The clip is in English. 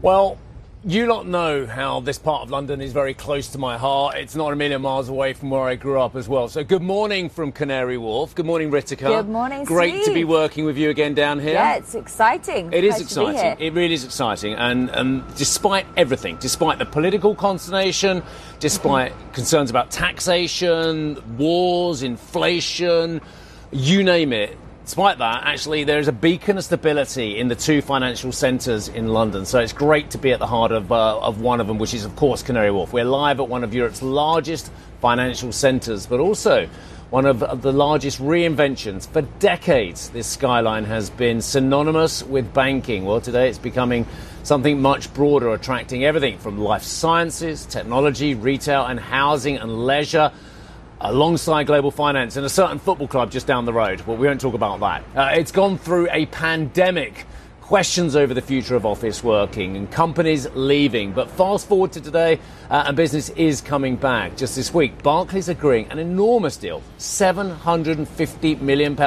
Well, you lot know how this part of London is very close to my heart. It's not a million miles away from where I grew up as well. So good morning from Canary Wharf. Good morning, Ritika. Good morning, Great Steve. to be working with you again down here. Yeah, it's exciting. It is Glad to be exciting. here. It really is exciting. And despite everything, despite the political consternation, despite concerns about taxation, wars, inflation, you name it, despite that, actually, there is a beacon of stability in the two financial centres in London. So it's great to be at the heart of one of them, which is, of course, Canary Wharf. We're live at one of Europe's largest financial centres, but also one of the largest reinventions. For decades, this skyline has been synonymous with banking. Well, today it's becoming something much broader, attracting everything from life sciences, technology, retail and housing and leisure, alongside global finance and a certain football club just down the road. Well, we won't talk about that. It's gone through a pandemic, questions over the future of office working and companies leaving. But fast forward to today, and business is coming back. Just this week, Barclays agreeing an enormous deal, £750 million